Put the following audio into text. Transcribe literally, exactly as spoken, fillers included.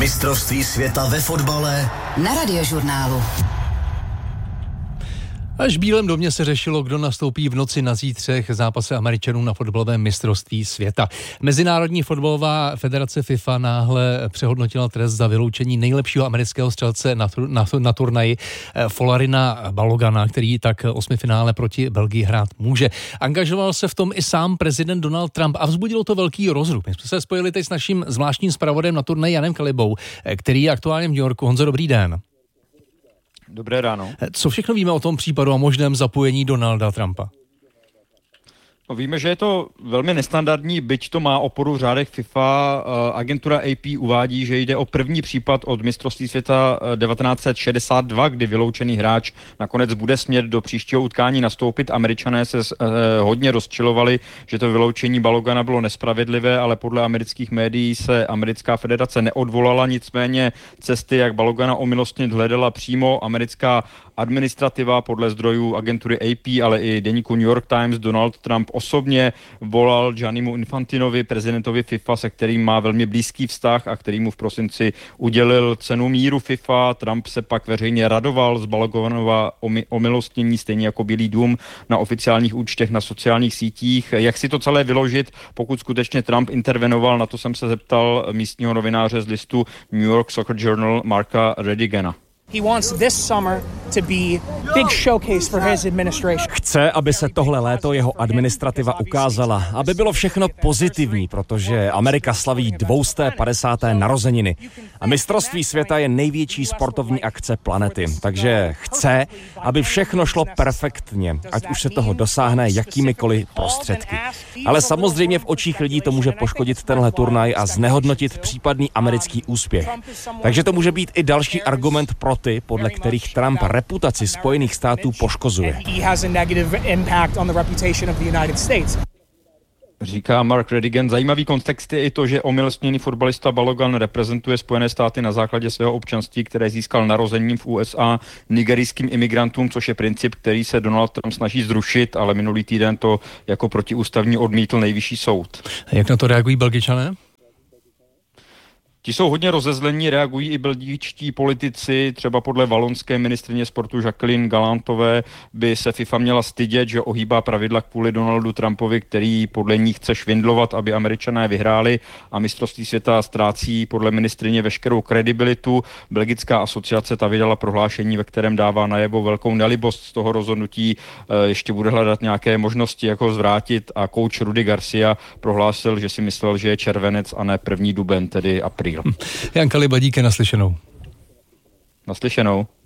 Mistrovství světa ve fotbale na Radiožurnálu. Až v Bílém domě se řešilo, kdo nastoupí v noci na zítřek zápase Američanů na fotbalovém mistrovství světa. Mezinárodní fotbalová federace FIFA náhle přehodnotila trest za vyloučení nejlepšího amerického střelce na, na, na turnaji Folarina Balogana, který tak osmifinále proti Belgii hrát může. Angažoval se v tom i sám prezident Donald Trump a vzbudilo to velký rozruch. My jsme se spojili teď s naším zvláštním zpravodajem na turnaji Janem Kalibou, který je aktuálně v New Yorku. Honzo, dobrý den. Dobré ráno. Co všechno víme o tom případu a možném zapojení Donalda Trumpa? No, víme, že je to velmi nestandardní, byť to má oporu v řádech FIFA. Agentura A P uvádí, že jde o první případ od mistrovství světa devatenáct set šedesát dva, kdy vyloučený hráč nakonec bude smět do příštího utkání nastoupit. Američané se eh, hodně rozčilovali, že to vyloučení Balogana bylo nespravedlivé, ale podle amerických médií se americká federace neodvolala, nicméně cesty, jak Balogana omilostnit, hledala přímo americká administrativa. Podle zdrojů agentury A P, ale i deníku New York Times, Donald Trump osobně volal Giannimu Infantinovi, prezidentovi FIFA, se kterým má velmi blízký vztah a který mu v prosinci udělil cenu míru FIFA. Trump se pak veřejně radoval z Baloganova omilostnění, stejně jako Bílý dům na oficiálních účtech na sociálních sítích. Jak si to celé vyložit, pokud skutečně Trump intervenoval, na to jsem se zeptal místního novináře z listu New York Soccer Journal Marka Redigena. He wants this summer to be big showcase for his administration. Chce, aby se tohle léto jeho administrativa ukázala, aby bylo všechno pozitivní, protože Amerika slaví dvousté padesáté narozeniny. A mistrovství světa je největší sportovní akce planety, takže chce, aby všechno šlo perfektně, ať už se toho dosáhne jakýmikoliv prostředky. Ale samozřejmě v očích lidí to může poškodit tenhle turnaj a znehodnotit případný americký úspěch. Takže to může být i další argument pro ty, podle kterých Trump reputaci Spojených států poškozuje. Říká Mark Redigan. Zajímavý kontext je i to, že omilostněný fotbalista Balogan reprezentuje Spojené státy na základě svého občanství, které získal narozením v U S A nigerijským imigrantům, což je princip, který se Donald Trump snaží zrušit, ale minulý týden to jako protiústavní odmítl nejvyšší soud. Jak na to reagují Belgičané? Ti jsou hodně rozezlení, reagují i belgičtí politici, třeba podle valonské ministryně sportu Jacqueline Galantové by se FIFA měla stydět, že ohýbá pravidla kvůli Donaldu Trumpovi, který podle ní chce švindlovat, aby Američané vyhráli, a mistrovství světa ztrácí podle ministryně veškerou kredibilitu. Belgická asociace ta vydala prohlášení, ve kterém dává najevo velkou nelibost z toho rozhodnutí, ještě bude hledat nějaké možnosti, jak ho zvrátit, a kouč Rudy Garcia prohlásil, že si myslel, že je červenec a ne první duben, tedy apríl. Jan Kaliba, díky, naslyšenou. Naslyšenou.